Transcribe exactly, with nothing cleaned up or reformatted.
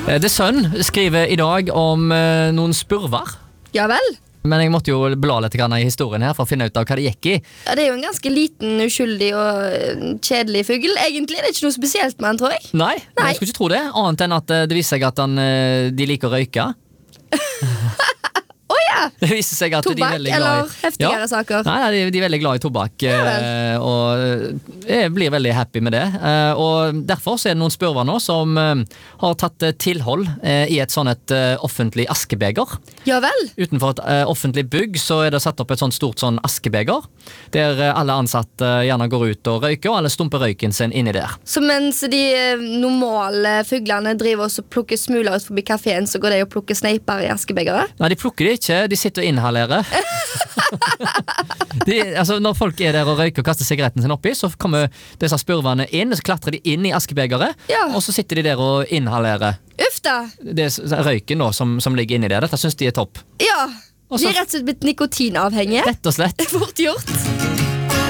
The Sun skriver I dag om eh, noen spurver. Ja vel. Men jeg måtte jo bla litt grann I historien her for å finne ut av hva det gikk I. Ja, det er jo en ganske liten, uskyldig og eh, kjedelig fugl. Egentlig det er ikke noe spesielt med han, tror jeg. Nei, Nei. jeg skulle ikke tro det. Annet enn at eh, det viser seg at han, eh, de liker å røyke. Å ja! Det viser seg at de er Tobakk veldig glad I... eller heftigere saker? Nei, de, de er veldig glad I tobakk, Ja vel. eh, og jeg blir veldig happy med det. Eh, og derfor så er det noen spurver nå som eh, har tatt eh, tilhold eh, I et sånn et eh, offentlig askebeger. Ja vel. Utenfor et eh, offentlig bygg så er det satt opp et sånt stort sånn askebeger, der eh, alle ansatte eh, gjerne går ut og røyker, og alle stumper røyken sin inni der. Så mens de eh, normale fuglene driver også og plukker smuler ut forbi kaféen, så går de og plukker sneiper I askebegeret? Nei, de plukker det ikke, de sitter og inhalerer. de, altså, når folk er der og røyker og kaster sigaretten sin oppi, så kommer disse spurvene inn, så klatrer de inn I askebegeret, Ja. og så sitter de der og inhalerer. Uff da. Det er røyken nå som, som ligger inni der. Dette synes de er topp. Ja, Og de så- er rett og slett blitt nikotinavhengige. Rett og slett. Fort gjort.